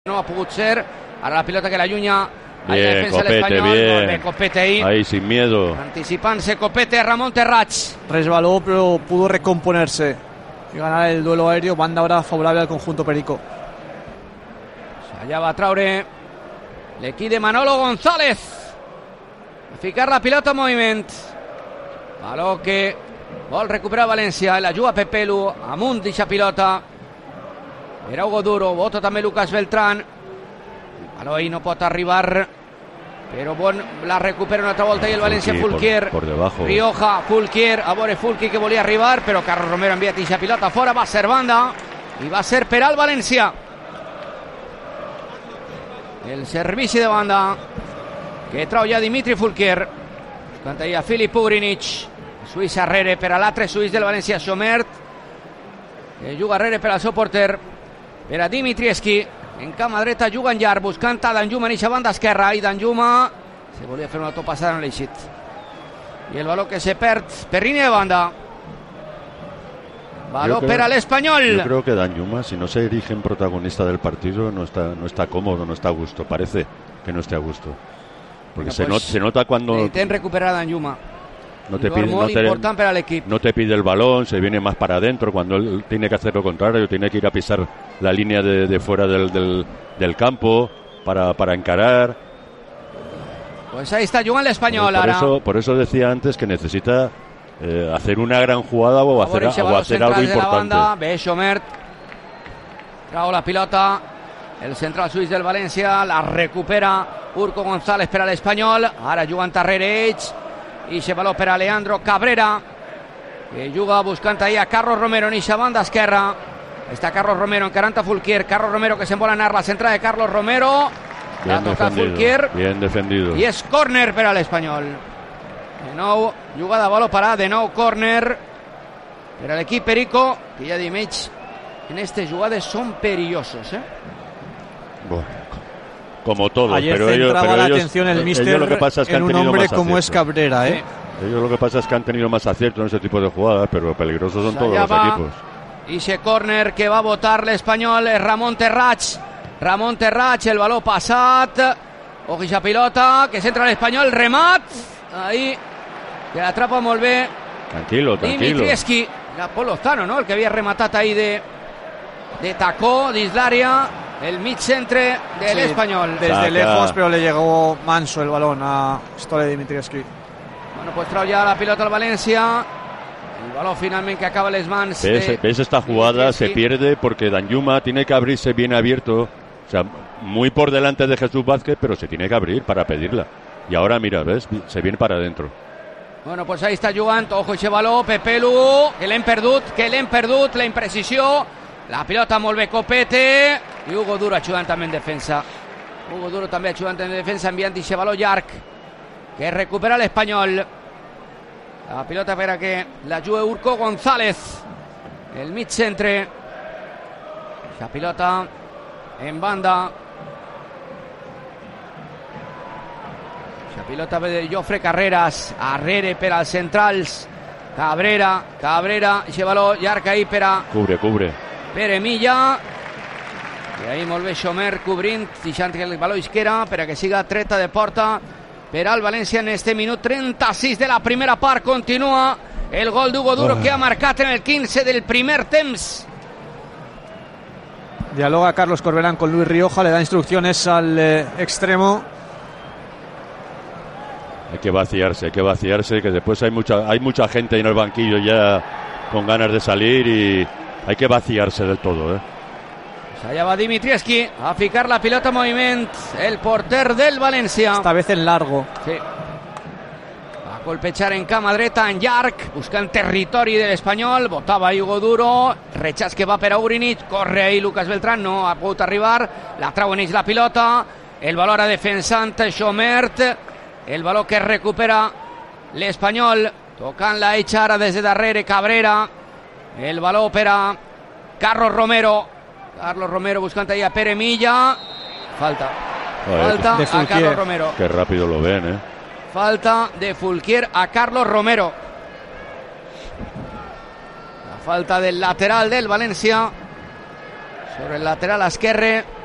No ha pogut ser. Ara la pilota que l'allunya. Bien, Copete, bien. Copete ahí sin miedo. Anticipant-se Copete, Ramón Terrats. Resbaló, pero pudo recomponerse y ganar el duelo aéreo. Banda ahora favorable al conjunto perico. Allà va traure l'equip de Manolo González. A ficar la pilota en moviment. Baló que vol recuperar València. La juga Pepelu amunt d'eixa pilota. Era Hugo Duro, vota també Lucas Beltrán. El baló ahí no pot arribar, però bon, la recupera una altra volta i el València. Fulquier, por debajo. Rioja, Fulquier, a veure Fulqui que volia arribar, però Carlos Romero ha enviat eixa pilota fora, va ser banda i va ser per al València. El servici de banda que trau ja Dimitri Fulquier. Buscant ahí a Filip Ugrinic. Suís arrere per a l'altre suís del València, Somert, que juga arrere per al seu porter, per a Dimitrievski. En cama dreta juga en llarg, buscant a Danjuma en eixa banda esquerra, i Danjuma se volia fer una topassada en l'eixit. I el baló que se perd per línia de banda. Baló per a l'Espanyol. Yo creo que Danjuma, si no se erige en protagonista del partido, no está cómodo, no está a gusto. Parece que no esté a gusto. Porque bueno, se nota cuando... Intenten recuperar a Danjuma. No te pide el balón, se viene más para adentro cuando él tiene que hacer lo contrario, tiene que ir a pisar la línea de fuera del campo para encarar. Pues ahí está jugant l'Espanyol ara. Por eso decía antes que necesita hacer una gran jugada o hacer algo importante. Bé, Somert trau la pilota, el central suís del València, la recupera Urco González per a l'Espanyol. Ara jugant darrere ells. I se baló per a Leandro Cabrera, que juga buscant ahí a Carlos Romero en eixa banda esquerra. Està Carlos Romero encarant a Fulquier. Carlos Romero que se'n vol anar, la centrada de Carlos Romero. La toca Fulquier. Bien defendido. I és córner per a l'Espanyol. De nou, jugada a baló parat, de nou córner per a l'equip perico, que ja diem ells, en aquestes jugades són perillosos, Bueno. Como todos, ayer pero centraba la ellos, atención el míster lo que pasa es que en un hombre como es Cabrera, Sí. Ellos lo que pasa es que han tenido más acierto en ese tipo de jugadas, pero peligrosos son todos los equipos. Y ese córner que va a votar l'Espanyol és Ramón Terrats. Ramón Terrats, el baló passat. Ojo esa pilota, que centra l'Espanyol, remat. Ahí, que l'atrapa molt bé. Tranquilo. Dimitrievski, era Pol Lozano, ¿no? El que havia rematat ahí de tacó dins l'àrea. El mig centre del Espanyol. Desde lejos, pero le llegó manso el balón a Stole Dimitrievski. Bueno, pues trau ya la pilota al València. El balón finalmente que acaba les mans. ¿Ves esta jugada? Se pierde porque Danjuma tiene que abrirse bien abierto. O sea, muy por delante de Jesús Vázquez, pero se tiene que abrir para pedirla. Y ahora, mira, ¿ves? Se viene para adentro. Bueno, pues ahí está jugant. Ojo ese baló, Pepelu, que l'hem perdut, la imprecisió. La pilota molt bé, Copete. I Hugo Duro ajudant també en defensa. Hugo Duro també ajudant en defensa, enviant aquest baló llarg que recupera l'Espanyol. La pilota per a que la jugui Urco González, el mig centre. La pilota en banda. La pilota ve de Jofre Carreras, arrere per als centrals. Cabrera, aquest baló llarg ahí per a... Cubre. Pere Milla, i ahí molt bé Somert cobrint, deixant que el baló isquera per a que siga treta de porta per al València en este minut 36 de la primera part. Continua el gol d'Hugo Duro que ha marcat en el 15 del primer temps. Dialoga Carlos Corberán con Luis Rioja, le da instrucciones al extremo. Hay que vaciarse, que después hay mucha gente en el banquillo ya con ganas de salir y hay que vaciarse del todo, Pues allá va Dimitrievski a ficar la pilota en moviment, el porter del València. Esta vez en largo. Sí. Va a colpejar en cama dreta, en llarg, buscant territori de l'Espanyol. Votava Hugo Duro, rechaç que va per a Ugrinic, corre ahí Lucas Beltrán, no ha pogut arribar, la trau en ells la pilota, el baló ara defensant Somert, el baló que recupera l'Espanyol, tocant-la eixa ara des de darrere Cabrera. El baló per a Carlos Romero buscant ahí a Pere Milla. Falta a Carlos Romero. Qué rápido lo ven, Falta de Fulquier a Carlos Romero. La falta del lateral del València sobre el lateral esquerre.